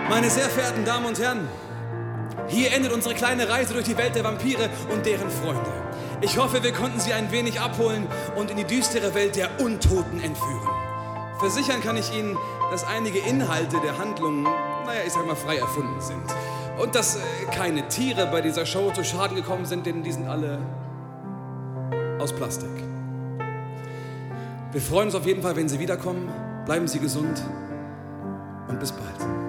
Meine sehr verehrten Damen und Herren, hier endet unsere kleine Reise durch die Welt der Vampire und deren Freunde. Ich hoffe, wir konnten Sie ein wenig abholen und in die düstere Welt der Untoten entführen. Versichern kann ich Ihnen, dass einige Inhalte der Handlung, ich sag mal, frei erfunden sind. Und dass keine Tiere bei dieser Show zu Schaden gekommen sind, denn die sind alle aus Plastik. Wir freuen uns auf jeden Fall, wenn Sie wiederkommen. Bleiben Sie gesund und bis bald.